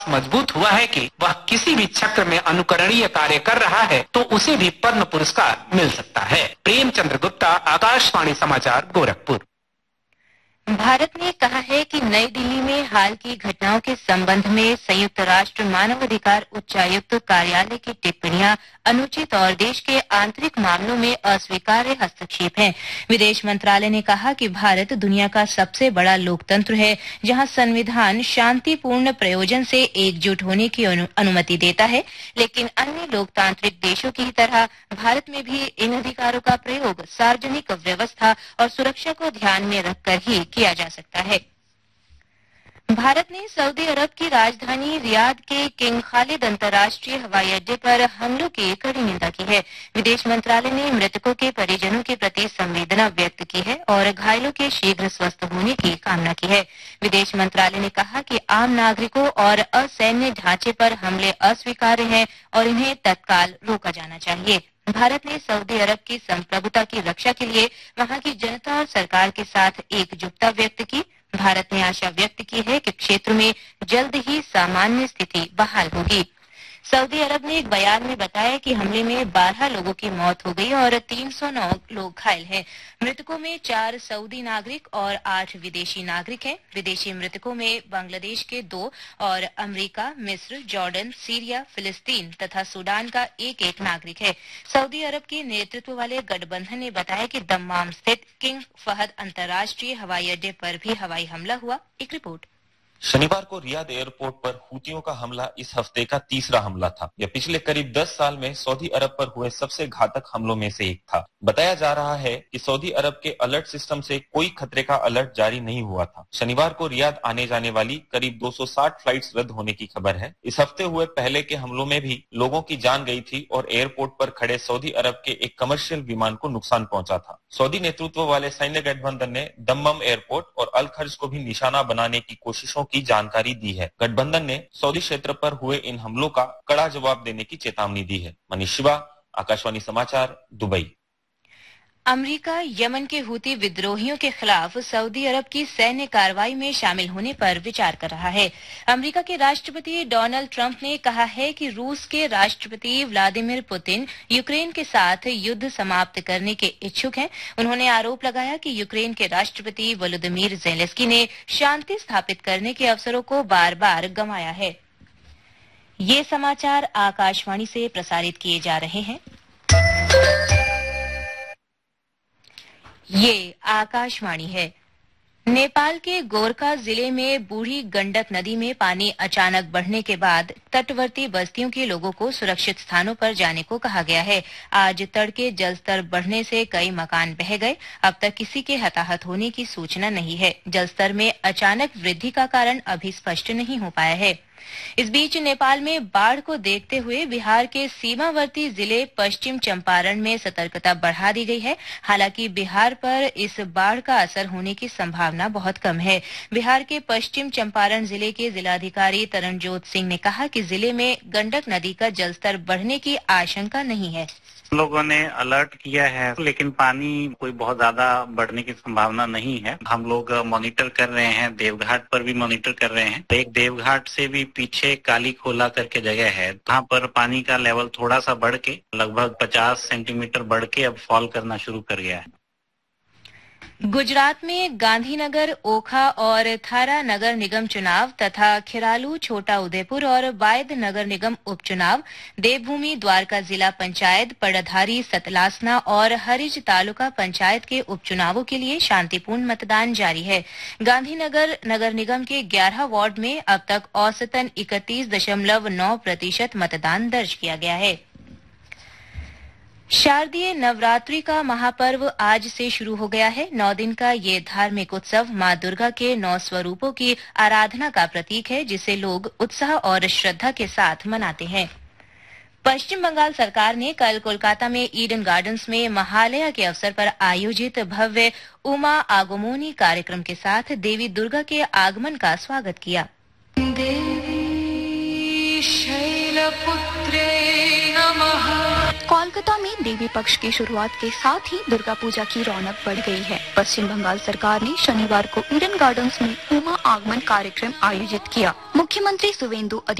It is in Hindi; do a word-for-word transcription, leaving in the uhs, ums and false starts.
मजबूत हुआ है कि वह किसी भी क्षेत्र में अनुकरणीय कार्य कर रहा है तो उसे भी पद्म पुरस्कार मिल सकता है। प्रेमचंद्र गुप्ता, आकाशवाणी समाचार, गोरखपुर। भारत ने कहा है कि नई दिल्ली में हाल की घटनाओं के संबंध में संयुक्त राष्ट्र मानवाधिकार उच्चायुक्त कार्यालय की टिप्पणियां अनुचित और देश के आंतरिक मामलों में अस्वीकार्य हस्तक्षेप हैं। विदेश मंत्रालय ने कहा कि भारत दुनिया का सबसे बड़ा लोकतंत्र है, जहां संविधान शांतिपूर्ण प्रयोजन से एकजुट होने की अनु, अनुमति देता है, लेकिन अन्य लोकतांत्रिक देशों की तरह भारत में भी इन अधिकारों का प्रयोग सार्वजनिक व्यवस्था और सुरक्षा को ध्यान में रखकर ही किया जा सकता है। भारत ने सऊदी अरब की राजधानी रियाद के किंग खालिद अंतर्राष्ट्रीय हवाई अड्डे पर हमलों की कड़ी निंदा की है। विदेश मंत्रालय ने मृतकों के परिजनों के प्रति संवेदना व्यक्त की है और घायलों के शीघ्र स्वस्थ होने की कामना की है। विदेश मंत्रालय ने कहा कि आम नागरिकों और असैन्य ढांचे पर हमले अस्वीकार्य हैं और इन्हें तत्काल रोका जाना चाहिए। भारत ने सऊदी अरब की संप्रभुता की रक्षा के लिए वहां की जनता और सरकार के साथ एकजुटता व्यक्त की। भारत ने आशा व्यक्त की है कि क्षेत्र में जल्द ही सामान्य स्थिति बहाल होगी। सऊदी अरब ने एक बयान में बताया कि हमले में बारह लोगों की मौत हो गई और तीन सौ नौ लोग घायल हैं। मृतकों में चार सऊदी नागरिक और आठ विदेशी नागरिक हैं। विदेशी मृतकों में बांग्लादेश के दो और अमेरिका, मिस्र, जॉर्डन, सीरिया, फिलिस्तीन तथा सूडान का एक एक नागरिक है। सऊदी अरब के नेतृत्व वाले गठबंधन ने बताया कि दम्माम स्थित किंग फहद अंतर्राष्ट्रीय हवाई अड्डे पर भी हवाई हमला हुआ। एक रिपोर्ट। शनिवार को रियाद एयरपोर्ट पर हूतियों का हमला इस हफ्ते का तीसरा हमला था। यह पिछले करीब दस साल में सऊदी अरब पर हुए सबसे घातक हमलों में से एक था। बताया जा रहा है कि सऊदी अरब के अलर्ट सिस्टम से कोई खतरे का अलर्ट जारी नहीं हुआ था। शनिवार को रियाद आने जाने वाली करीब दो सौ साठ फ्लाइट्स रद्द होने की खबर है। इस हफ्ते हुए पहले के हमलों में भी लोगों की जान गई थी और एयरपोर्ट पर खड़े सऊदी अरब के एक कमर्शियल विमान को नुकसान पहुंचा था। सऊदी नेतृत्व वाले सैन्य गठबंधन ने दम्मम एयरपोर्ट और अल खर्ज को भी निशाना बनाने की कोशिशों की जानकारी दी है। गठबंधन ने सऊदी क्षेत्र पर हुए इन हमलों का कड़ा जवाब देने की चेतावनी दी है। मनीष शिवा, आकाशवाणी समाचार, दुबई। अमेरिका यमन के हूती विद्रोहियों के खिलाफ सऊदी अरब की सैन्य कार्रवाई में शामिल होने पर विचार कर रहा है। अमेरिका के राष्ट्रपति डोनाल्ड ट्रंप ने कहा है कि रूस के राष्ट्रपति व्लादिमीर पुतिन यूक्रेन के साथ युद्ध समाप्त करने के इच्छुक हैं। उन्होंने आरोप लगाया कि यूक्रेन के राष्ट्रपति वोलोदिमीर ज़ेलेंस्की ने शांति स्थापित करने के अवसरों को बार बार गंवाया है। ये समाचार आकाशवाणी से प्रसारित किए जा रहे हैं। ये आकाशवाणी है। नेपाल के गोरखा जिले में बूढ़ी गंडक नदी में पानी अचानक बढ़ने के बाद तटवर्ती बस्तियों के लोगों को सुरक्षित स्थानों पर जाने को कहा गया है। आज तड़के जलस्तर बढ़ने से कई मकान बह गए। अब तक किसी के हताहत होने की सूचना नहीं है। जलस्तर में अचानक वृद्धि का कारण अभी स्पष्ट नहीं हो पाया है। इस बीच नेपाल में बाढ़ को देखते हुए बिहार के सीमावर्ती जिले पश्चिम चंपारण में सतर्कता बढ़ा दी गई है। हालांकि बिहार पर इस बाढ़ का असर होने की संभावना बहुत कम है। बिहार के पश्चिम चंपारण जिले के जिलाधिकारी तरनजोत सिंह ने कहा कि जिले में गंडक नदी का जलस्तर बढ़ने की आशंका नहीं है। लोगों ने अलर्ट किया है, लेकिन पानी कोई बहुत ज्यादा बढ़ने की संभावना नहीं है। हम लोग मॉनिटर कर रहे हैं, देवघाट पर भी मॉनिटर कर रहे हैं। एक देवघाट से भी पीछे काली खोला करके जगह है, वहाँ पर पानी का लेवल थोड़ा सा बढ़ के लगभग पचास सेंटीमीटर बढ़ के अब फॉल करना शुरू कर गया है। गुजरात में गांधीनगर, ओखा और थारा नगर निगम चुनाव तथा खिरालू, छोटा उदेपुर और वायद नगर निगम उपचुनाव, देवभूमि द्वारका जिला पंचायत, पड़धारी, सतलासना और हरिज तालुका पंचायत के उपचुनावों के लिए शांतिपूर्ण मतदान जारी है। गांधीनगर नगर निगम के ग्यारह वार्ड में अब तक औसतन इकतीस दशमलव नौ प्रतिशत मतदान दर्ज किया गया है। शारदीय नवरात्रि का महापर्व आज से शुरू हो गया है। नौ दिन का ये धार्मिक उत्सव मां दुर्गा के नौ स्वरूपों की आराधना का प्रतीक है, जिसे लोग उत्साह और श्रद्धा के साथ मनाते हैं। पश्चिम बंगाल सरकार ने कल कोलकाता में ईडन गार्डन्स में महालया के अवसर पर आयोजित भव्य उमा आगमोनी कार्यक्रम के साथ देवी दुर्गा के आगमन का स्वागत किया। देवी शैलपुत्रे नमः। कोलकाता में देवी पक्ष की शुरुआत के साथ ही दुर्गा पूजा की रौनक बढ़ गई है। पश्चिम बंगाल सरकार ने शनिवार को ईडन गार्डन्स में उमा आगमन कार्यक्रम आयोजित किया। मुख्यमंत्री सुवेंदु